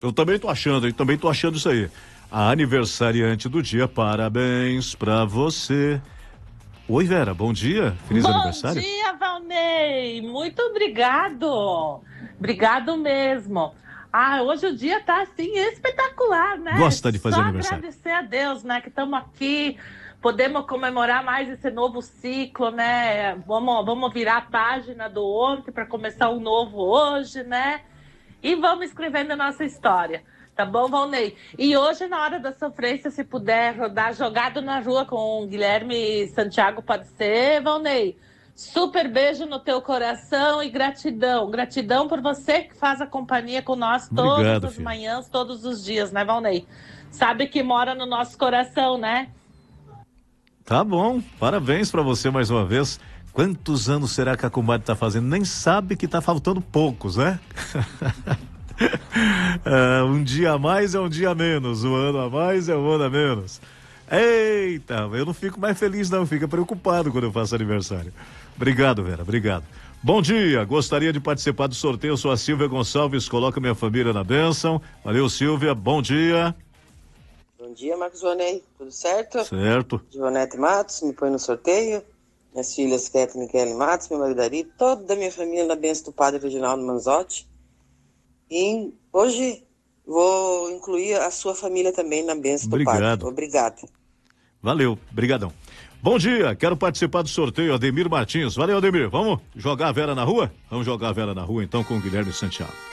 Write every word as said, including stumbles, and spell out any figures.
Eu também tô achando, eu também tô achando isso aí. A aniversariante do dia, parabéns pra você. Oi, Vera, bom dia. Feliz Bom aniversário. dia, Valnei. Muito obrigado. Obrigado mesmo. Ah, hoje o dia tá assim espetacular, né? Gosta de Só fazer aniversário? agradecer a Deus, né, que estamos aqui, podemos comemorar mais esse novo ciclo, né? Vamos, vamos virar a página do ontem para começar um novo hoje, né? E vamos escrevendo a nossa história. Tá bom, Valnei? E hoje, na hora da sofrência, se puder rodar jogado na rua com o Guilherme Santiago, pode ser, Valnei? Super beijo no teu coração e gratidão. Gratidão por você que faz a companhia com nós todas Obrigado, as filho. manhãs, todos os dias, né, Valnei? Sabe que mora no nosso coração, né? Tá bom, parabéns pra você mais uma vez. Quantos anos será que a comadre tá fazendo? Nem sabe que tá faltando poucos, né? É, um dia a mais é um dia a menos, um ano a mais é um ano a menos. Eita, eu não fico mais feliz não, fica preocupado quando eu faço aniversário. Obrigado, Vera, obrigado. Bom dia, gostaria de participar do sorteio, sou a Silvia Gonçalves, coloca minha família na bênção. Valeu, Silvia, bom dia. Bom dia, Marcos Vonei. Tudo certo? Certo. Gionete Matos, me põe no sorteio. Minhas filhas, Kathleen e Kelly Matos, meu marido Ari, toda a minha família na bênção do Padre Reginaldo Manzotti. E hoje vou incluir a sua família também na bênção do Padre. Obrigado. Obrigado. Valeu, brigadão. Bom dia, quero participar do sorteio, Ademir Martins. Valeu, Ademir, vamos jogar a Vera na rua? Vamos jogar a Vera na rua então com o Guilherme Santiago.